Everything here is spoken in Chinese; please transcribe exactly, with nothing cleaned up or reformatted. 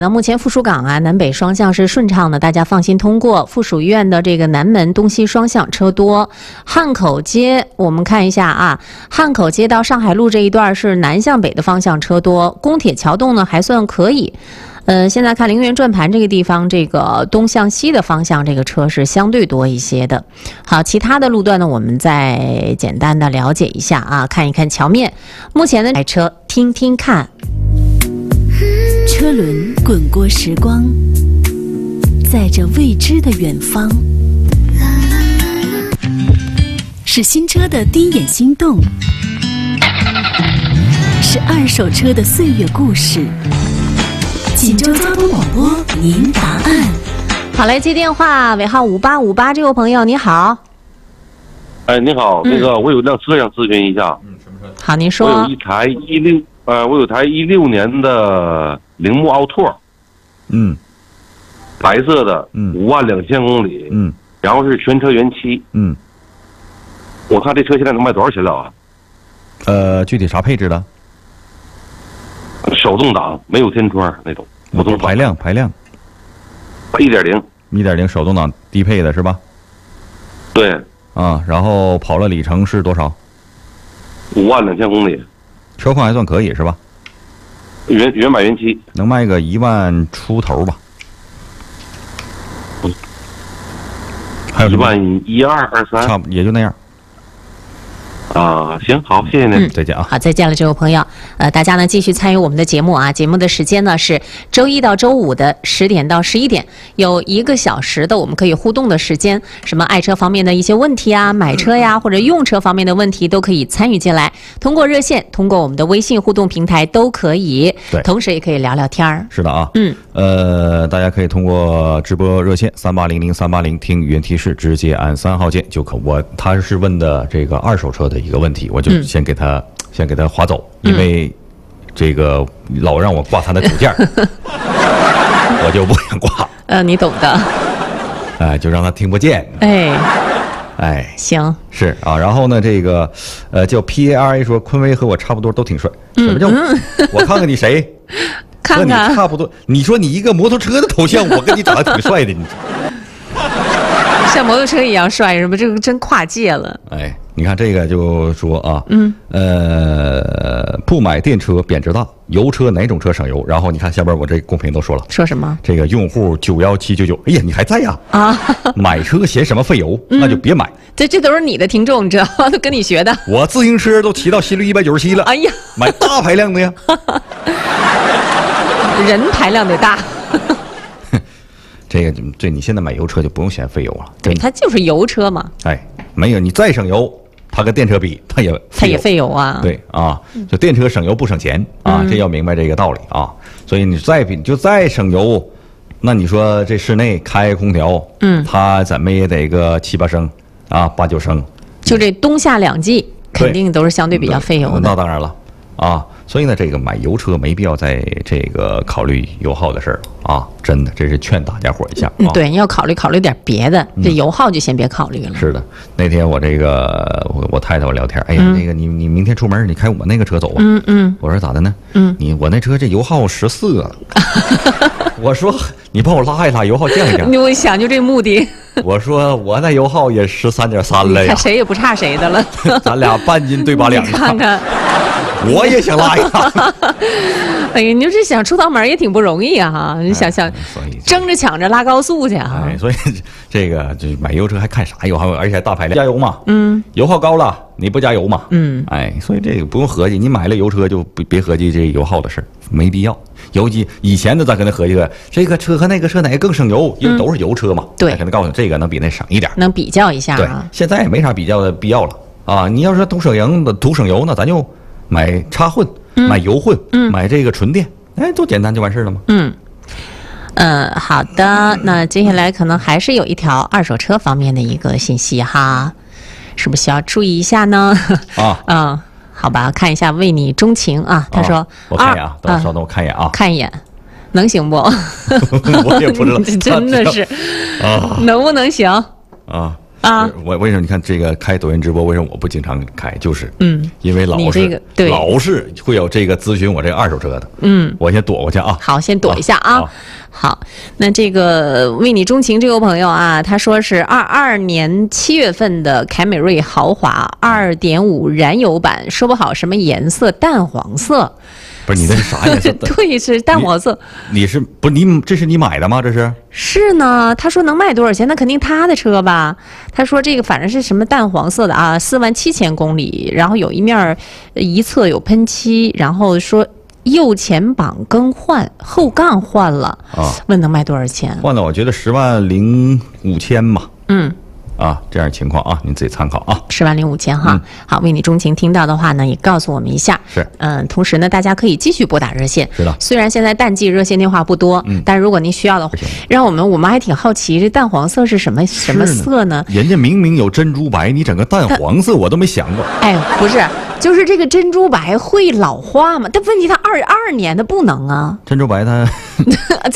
那目前附属港啊，南北双向是顺畅的，大家放心通过。附属医院的这个南门东西双向车多。汉口街，我们看一下啊，汉口街到上海路这一段是南向北的方向车多。公铁桥洞呢还算可以。呃，现在看陵园转盘这个地方，这个东向西的方向这个车是相对多一些的。好，其他的路段呢，我们再简单的了解一下啊，看一看桥面。目前的开车听听看。 车轮滚过时光，载着未知的远方，是新车的第一眼心动，是二手车的岁月故事。锦州交通广播，您答案。 好，来接电话，尾号五八五八，这位朋友你好。 哎，你好， 嗯、 那个我有辆车想咨询一下。 嗯，什么车？好，您说。 我有一台一六呃，我有台一六年的铃木奥拓， 嗯， 白色的， 嗯， 五万两千公里， 嗯， 然后是全车原漆， 嗯。 我看这车现在能卖多少钱了啊？ 呃，具体啥配置的？ 手动挡，没有天窗那种。手动排量，排量。 一点零。 一点零手动挡低配的是吧？ 对。 啊，然后跑了里程是多少？ 五万两千公里。 车况还算可以是吧？ 原原版原漆。 能卖个一万出头吧？ 嗯。 还有一万一二二三。 差不也就那样。 啊，行，好，谢谢您， 嗯， 再见啊！ 好，再见了，这位朋友。呃，大家呢继续参与我们的节目啊，节目的时间呢是周一到周五的十点到十一点，有一个小时的我们可以互动的时间。什么爱车方面的一些问题啊，买车呀或者用车方面的问题都可以参与进来，通过热线，通过我们的微信互动平台都可以。 对， 同时也可以聊聊天儿。 是的啊， 嗯， 呃，大家可以通过直播热线三八零零三八零听语音提示，直接按三号键就可。我他是问的这个二手车的一个问题，我就先给他、嗯、先给他划走，因为这个老让我挂他的主件我就不想挂。 呃，你懂的。 哎、呃，就让他听不见。 哎， 哎， 行， 是啊。然后呢，这个呃叫 P A R A 说，坤威和我差不多都挺帅。什么叫？嗯、我看看你谁？ 看看和你差不多。你说你一个摩托车的头像，我跟你长得挺帅的，你。 像摩托车一样帅是吧？这个真跨界了。 哎，你看这个就说啊， 嗯， 呃，不买电车贬值大，油车哪种车省油？然后你看下边我这公屏都说了， 说什么？ 这个用户九幺七九九，哎呀，你还在呀？ 啊， 买车嫌什么费油，嗯、那就别买。 这这都是你的听众，你知道吗？都跟你学的。 我自行车都骑到心率一百九十七了。 哎呀， 买大排量的呀。 人排量得大。 这个对你现在买油车就不用嫌费油了， 对，它就是油车嘛。 哎，没有你再省油，它跟电车比，它也它也费油啊。 对啊，就电车省油不省钱啊， 嗯、 这要明白这个道理啊。所以你再比，你就再省油，那你说这室内开空调， 嗯， 它怎么也得个七八升啊，八九升。 就这冬夏两季，肯定都是相对比较费油的。 那当然了啊。所以呢，这个买油车没必要在这个考虑油耗的事儿啊，真的，这是劝大家伙一下。 嗯，对，要考虑考虑点别的， 嗯、 这油耗就先别考虑了。 是的，那天我这个我我太太我聊天，哎呀，嗯、那个你你明天出门你开我那个车走吧。 嗯嗯。 我说咋的呢？ 嗯， 你我那车这油耗十四啊。我说你帮我拉一拉，油耗降一降。 我想就这目的。 我说我那油耗也十三点三了呀， 谁也不差谁的了。 咱俩半斤对八两。 你看看。 我也想拉一拉。 哎呀，你就是想出趟门也挺不容易啊！哈，你想想，争着抢着拉高速去啊！ 哎，所以这个这买油车还看啥油耗？而且还大排量，加油嘛， 嗯， 油耗高了你不加油嘛， 嗯， 哎，所以这个不用合计，你买了油车就别合计这油耗的事儿，没必要。尤其以前的咱跟他合计个这个车和那个车哪个更省油，因为都是油车嘛， 对， 可能告诉你这个能比那省一点， 能比较一下啊。 对，现在也没啥比较的必要了啊！你要说图省油的图省油呢，咱就买插混。买油混， 嗯， 买这个纯电，哎，多简单就完事了吗？ 嗯，呃，好的，那接下来可能还是有一条二手车方面的一个信息哈，是不是需要注意一下呢？ 啊， 嗯，好吧，看一下为你钟情啊，他说， 啊、我看一眼啊，等稍等，我看一眼啊， 看一眼，能行不？ 我也不知道， 真的是， 啊， 能不能行？ 啊。 啊。 我为什么你看这个开抖音直播，为什么我不经常开？就是嗯， 因为老你这个是对老是会有这个咨询我这个二手车的。 嗯， 我先躲过去啊。 好，先躲一下啊。 啊好，那这个为你钟情这位朋友啊，他说是二二年七月份的凯美瑞豪华二点五燃油版，说不好什么颜色，淡黄色。 不是你那是啥颜色的？ 对，是淡黄色。 你是不是你这是你买的吗？这是？ 是呢，他说能卖多少钱？那肯定他的车吧？他说这个反正是什么淡黄色的啊，四万七千公里，然后有一面儿一侧有喷漆，然后说右前挡更换，后杠换了啊， 问能卖多少钱？ 换了，我觉得十万零五千吧。 嗯。 啊，这样情况啊，您自己参考啊。 十万零五千哈、 嗯， 好，为你钟情听到的话呢，也告诉我们一下。 是， 嗯，同时呢，大家可以继续拨打热线。 是的， 虽然现在淡季热线电话不多，嗯，但是如果您需要的话，让我们我们还挺好奇，这淡黄色是什么什么色呢？ 人家明明有珍珠白，你整个淡黄色，我都没想过。 哎，不是，就是这个珍珠白会老化吗？但问题它二二年的不能啊。 珍珠白它